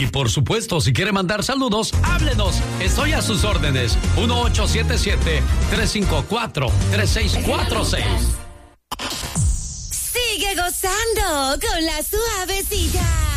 Y por supuesto, si quiere mandar saludos, háblenos. Estoy a sus órdenes. 1877-354-3646. Sigue gozando con la suavecita.